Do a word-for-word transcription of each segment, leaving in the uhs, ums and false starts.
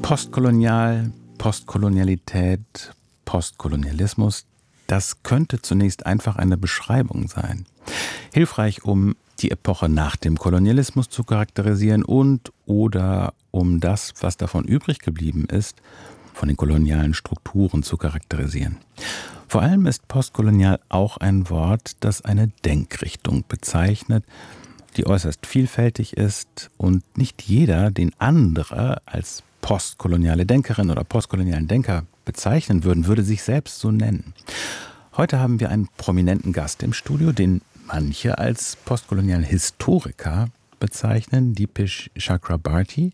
Postkolonial, Postkolonialität, Postkolonialismus, das könnte zunächst einfach eine Beschreibung sein. Hilfreich, um die Epoche nach dem Kolonialismus zu charakterisieren und oder um das, was davon übrig geblieben ist, von den kolonialen Strukturen zu charakterisieren. Vor allem ist postkolonial auch ein Wort, das eine Denkrichtung bezeichnet, die äußerst vielfältig ist und nicht jeder, den andere als postkoloniale Denkerin oder postkolonialen Denker bezeichnen würden, würde sich selbst so nennen. Heute haben wir einen prominenten Gast im Studio, den manche als postkolonialen Historiker bezeichnen, Deepesh Chakrabarty.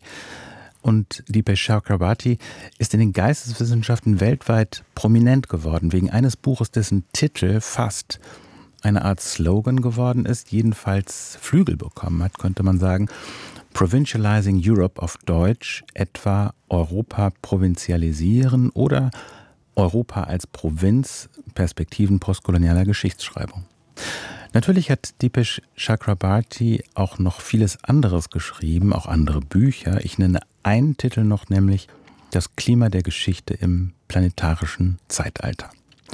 Und Deepesh Chakrabarty ist in den Geisteswissenschaften weltweit prominent geworden, wegen eines Buches, dessen Titel fast eine Art Slogan geworden ist, jedenfalls Flügel bekommen hat, könnte man sagen. Provincializing Europe auf Deutsch, etwa Europa provinzialisieren oder Europa als Provinz, Perspektiven postkolonialer Geschichtsschreibung. Natürlich hat Deepesh Chakrabarty auch noch vieles anderes geschrieben, auch andere Bücher. Ich nenne einen Titel noch, nämlich Das Klima der Geschichte im planetarischen Zeitalter.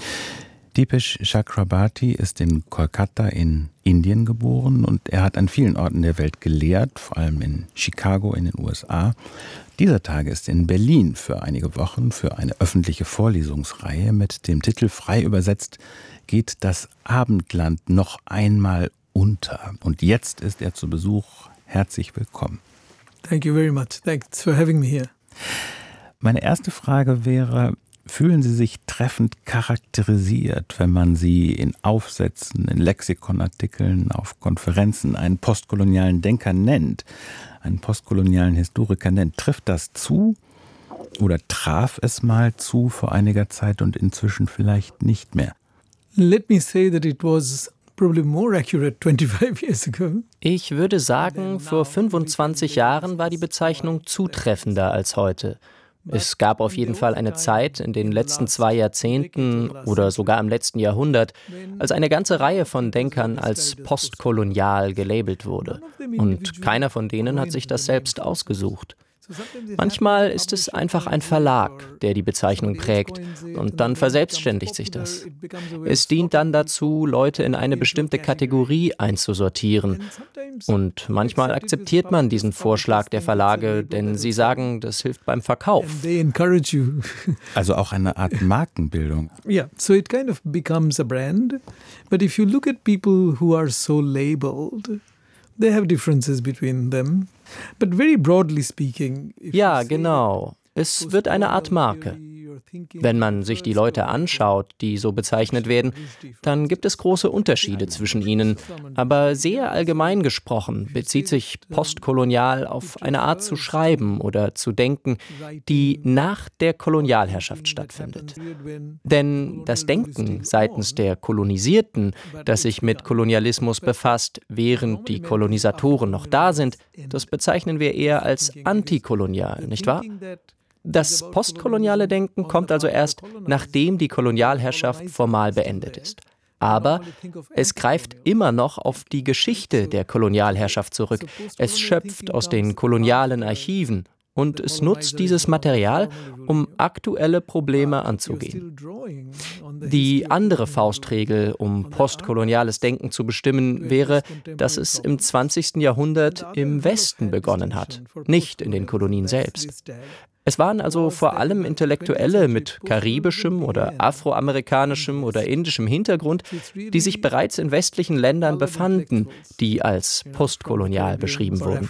Deepesh Chakrabarty ist in Kolkata in Indien geboren und er hat an vielen Orten der Welt gelehrt, vor allem in Chicago in den U S A. Dieser Tage ist er in Berlin für einige Wochen für eine öffentliche Vorlesungsreihe mit dem Titel frei übersetzt geht das Abendland noch einmal unter. Und jetzt ist er zu Besuch. Herzlich willkommen. Thank you very much. Thanks for having me here. Meine erste Frage wäre, fühlen Sie sich treffend charakterisiert, wenn man Sie in Aufsätzen, in Lexikonartikeln, auf Konferenzen einen postkolonialen Denker nennt, einen postkolonialen Historiker nennt? Trifft das zu oder traf es mal zu vor einiger Zeit und inzwischen vielleicht nicht mehr? Let me say that it was probably more accurate twenty-five years ago. Ich würde sagen, vor fünfundzwanzig Jahren war die Bezeichnung zutreffender als heute. Es gab auf jeden Fall eine Zeit in den letzten zwei Jahrzehnten oder sogar im letzten Jahrhundert, als eine ganze Reihe von Denkern als postkolonial gelabelt wurde. Und keiner von denen hat sich das selbst ausgesucht. Manchmal ist es einfach ein Verlag, der die Bezeichnung prägt, und dann verselbstständigt sich das. Es dient dann dazu, Leute in eine bestimmte Kategorie einzusortieren. Und manchmal akzeptiert man diesen Vorschlag der Verlage, denn sie sagen, das hilft beim Verkauf. Also auch eine Art Markenbildung. Yeah, so it kind of becomes a brand. But if you look at people who are so labeled, they have differences between them. But very broadly speaking, ja, genau. Es wird eine Art Marke. Wenn man sich die Leute anschaut, die so bezeichnet werden, dann gibt es große Unterschiede zwischen ihnen. Aber sehr allgemein gesprochen bezieht sich postkolonial auf eine Art zu schreiben oder zu denken, die nach der Kolonialherrschaft stattfindet. Denn das Denken seitens der Kolonisierten, das sich mit Kolonialismus befasst, während die Kolonisatoren noch da sind, das bezeichnen wir eher als antikolonial, nicht wahr? Das postkoloniale Denken kommt also erst, nachdem die Kolonialherrschaft formal beendet ist. Aber es greift immer noch auf die Geschichte der Kolonialherrschaft zurück. Es schöpft aus den kolonialen Archiven und es nutzt dieses Material, um aktuelle Probleme anzugehen. Die andere Faustregel, um postkoloniales Denken zu bestimmen, wäre, dass es im zwanzigsten Jahrhundert im Westen begonnen hat, nicht in den Kolonien selbst. Es waren also vor allem Intellektuelle mit karibischem oder afroamerikanischem oder indischem Hintergrund, die sich bereits in westlichen Ländern befanden, die als postkolonial beschrieben wurden.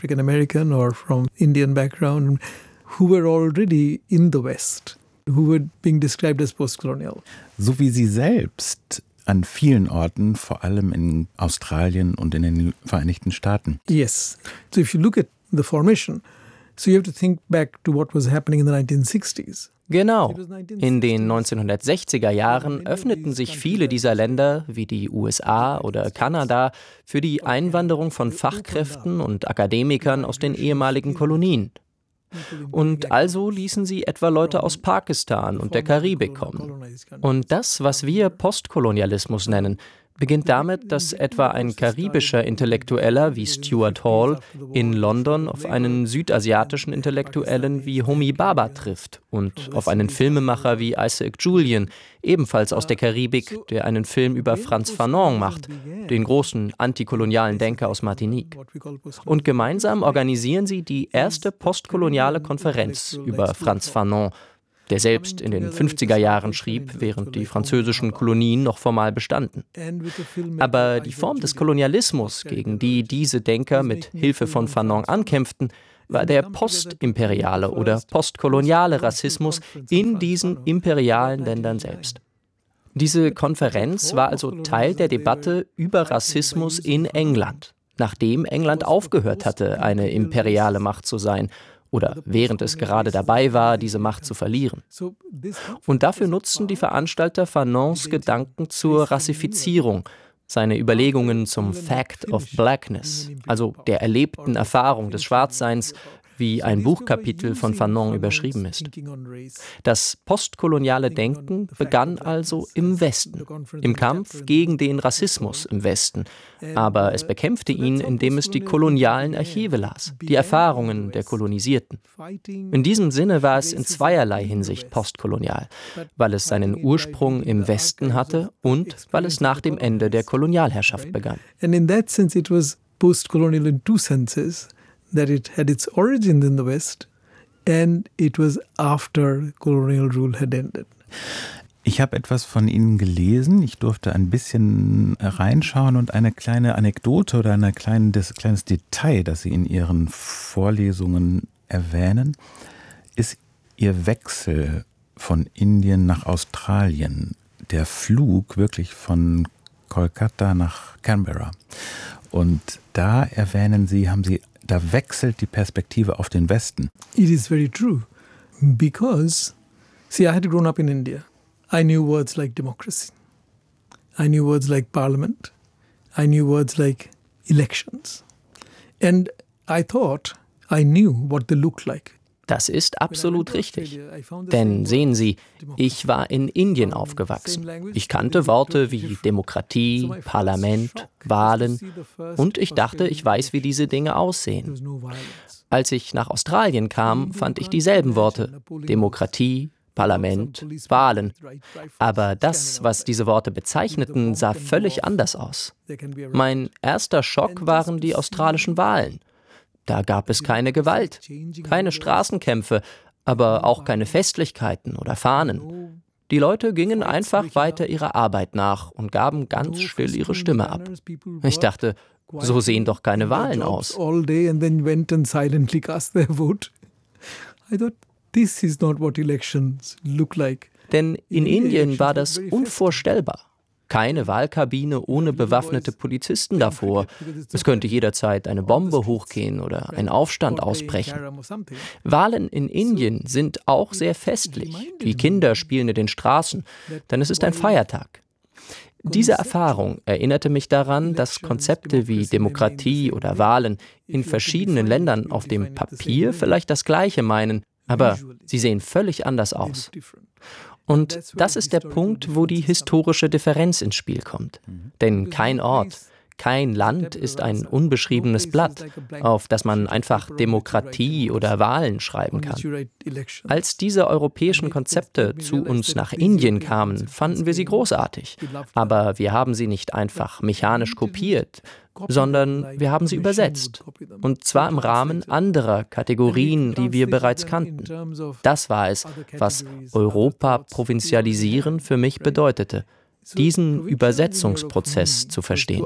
So wie Sie selbst an vielen Orten, vor allem in Australien und in den Vereinigten Staaten. Yes. So if you look at the formation, so you have to think back to what was happening in the nineteen sixties. Genau. In den neunzehnhundertsechziger Jahren öffneten sich viele dieser Länder, wie die U S A oder Kanada, für die Einwanderung von Fachkräften und Akademikern aus den ehemaligen Kolonien. Und also ließen sie etwa Leute aus Pakistan und der Karibik kommen. Und das, was wir Postkolonialismus nennen, beginnt damit, dass etwa ein karibischer Intellektueller wie Stuart Hall in London auf einen südasiatischen Intellektuellen wie Homi Bhabha trifft und auf einen Filmemacher wie Isaac Julien, ebenfalls aus der Karibik, der einen Film über Frantz Fanon macht, den großen antikolonialen Denker aus Martinique. Und gemeinsam organisieren sie die erste postkoloniale Konferenz über Frantz Fanon, der selbst in den fünfziger Jahren schrieb, während die französischen Kolonien noch formal bestanden. Aber die Form des Kolonialismus, gegen die diese Denker mit Hilfe von Fanon ankämpften, war der postimperiale oder postkoloniale Rassismus in diesen imperialen Ländern selbst. Diese Konferenz war also Teil der Debatte über Rassismus in England, nachdem England aufgehört hatte, eine imperiale Macht zu sein, oder während es gerade dabei war, diese Macht zu verlieren. Und dafür nutzten die Veranstalter Fanons Gedanken zur Rassifizierung, seine Überlegungen zum Fact of Blackness, also der erlebten Erfahrung des Schwarzseins, wie ein Buchkapitel von Fanon überschrieben ist. Das postkoloniale Denken begann also im Westen, im Kampf gegen den Rassismus im Westen. Aber es bekämpfte ihn, indem es die kolonialen Archive las, die Erfahrungen der Kolonisierten. In diesem Sinne war es in zweierlei Hinsicht postkolonial, weil es seinen Ursprung im Westen hatte und weil es nach dem Ende der Kolonialherrschaft begann. And in that sense it was postcolonial in two senses. That it had its origins in the West and it was after colonial rule had ended. Ich habe etwas von Ihnen gelesen. Ich durfte ein bisschen reinschauen und eine kleine Anekdote oder ein kleines, kleines Detail, das Sie in Ihren Vorlesungen erwähnen, ist Ihr Wechsel von Indien nach Australien. Der Flug wirklich von Kolkata nach Canberra. Und da erwähnen Sie, haben Sie Da wechselt die Perspektive auf den Westen. It is very true. Because, see, I had grown up in India. I knew words like democracy. I knew words like parliament. I knew words like elections. And I thought I knew what they looked like. Das ist absolut richtig. Denn sehen Sie, ich war in Indien aufgewachsen. Ich kannte Worte wie Demokratie, Parlament, Wahlen und ich dachte, ich weiß, wie diese Dinge aussehen. Als ich nach Australien kam, fand ich dieselben Worte: Demokratie, Parlament, Wahlen. Aber das, was diese Worte bezeichneten, sah völlig anders aus. Mein erster Schock waren die australischen Wahlen. Da gab es keine Gewalt, keine Straßenkämpfe, aber auch keine Festlichkeiten oder Fahnen. Die Leute gingen einfach weiter ihrer Arbeit nach und gaben ganz still ihre Stimme ab. Ich dachte, so sehen doch keine Wahlen aus. Denn in Indien war das unvorstellbar. Keine Wahlkabine ohne bewaffnete Polizisten davor. Es könnte jederzeit eine Bombe hochgehen oder ein Aufstand ausbrechen. Wahlen in Indien sind auch sehr festlich. Die Kinder spielen in den Straßen, denn es ist ein Feiertag. Diese Erfahrung erinnerte mich daran, dass Konzepte wie Demokratie oder Wahlen in verschiedenen Ländern auf dem Papier vielleicht das Gleiche meinen, aber sie sehen völlig anders aus. Und das ist der Punkt, wo die historische Differenz ins Spiel kommt. Denn kein Ort, kein Land ist ein unbeschriebenes Blatt, auf das man einfach Demokratie oder Wahlen schreiben kann. Als diese europäischen Konzepte zu uns nach Indien kamen, fanden wir sie großartig. Aber wir haben sie nicht einfach mechanisch kopiert, sondern wir haben sie übersetzt. Und zwar im Rahmen anderer Kategorien, die wir bereits kannten. Das war es, was Europa provinzialisieren für mich bedeutete, diesen Übersetzungsprozess zu verstehen.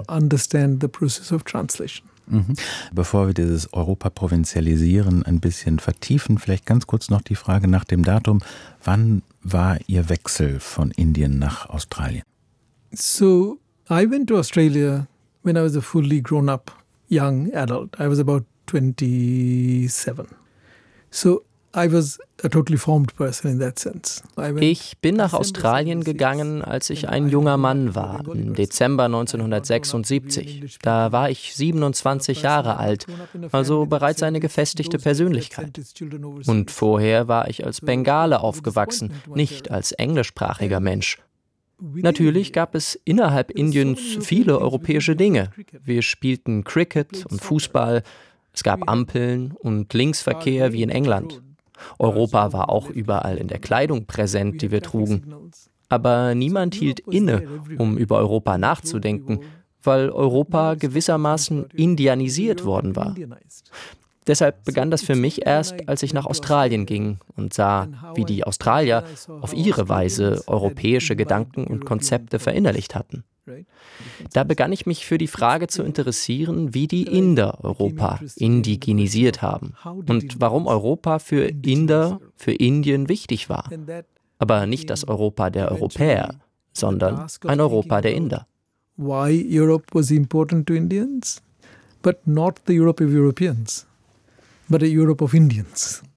Mhm. Bevor wir dieses Europa-Provinzialisieren ein bisschen vertiefen, vielleicht ganz kurz noch die Frage nach dem Datum. Wann war Ihr Wechsel von Indien nach Australien? So, I went to Australia when I was a fully grown-up young adult. I was about twenty-seven. So I was a totally formed person in that sense. Ich bin nach Australien gegangen, als ich ein junger Mann war, im Dezember neunzehnhundertsechsundsiebzig. Da war ich siebenundzwanzig Jahre alt, also bereits eine gefestigte Persönlichkeit. Und vorher war ich als Bengale aufgewachsen, nicht als englischsprachiger Mensch. Natürlich gab es innerhalb Indiens viele europäische Dinge. Wir spielten Cricket und Fußball, es gab Ampeln und Linksverkehr wie in England. Europa war auch überall in der Kleidung präsent, die wir trugen. Aber niemand hielt inne, um über Europa nachzudenken, weil Europa gewissermaßen indianisiert worden war. Deshalb begann das für mich erst, als ich nach Australien ging und sah, wie die Australier auf ihre Weise europäische Gedanken und Konzepte verinnerlicht hatten. Da begann ich mich für die Frage zu interessieren, wie die Inder Europa indigenisiert haben und warum Europa für Inder, für Indien wichtig war. Aber nicht das Europa der Europäer, sondern ein Europa der Inder. Why Europe was important to Indians, but not the Europe of Europeans, but a Europe of Indians.